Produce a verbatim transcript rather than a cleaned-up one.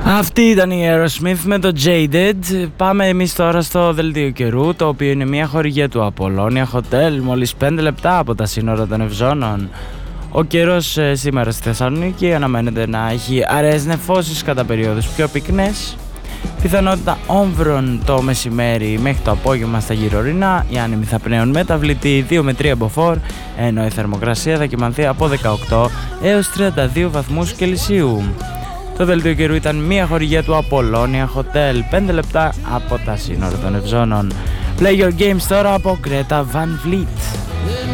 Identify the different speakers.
Speaker 1: Αυτή ήταν η Aerosmith με το Jaded. Πάμε εμείς τώρα στο δελτίο καιρού, το οποίο είναι μια χορηγία του Apollonia Hotel, μόλις πέντε λεπτά από τα σύνορα των Ευζώνων. Ο καιρός ε, σήμερα στη Θεσσαλονίκη αναμένεται να έχει αραιές νεφώσεις κατά περιόδους πιο πυκνές. Πιθανότητα όμβρων το μεσημέρι μέχρι το απόγευμα στα γυρωρινά. Οι άνεμοι θα πνέουν μεταβλητή δύο με τρία μποφόρ, ενώ η θερμοκρασία θα κυμανθεί από δεκαοκτώ έως τριάντα δύο βαθμούς Κελσίου. Το δελτίο καιρού ήταν μια χορηγία του Apollonia Hotel, πέντε λεπτά από τα σύνορα των Ευζώνων. Play your games τώρα από Greta Van Vliet.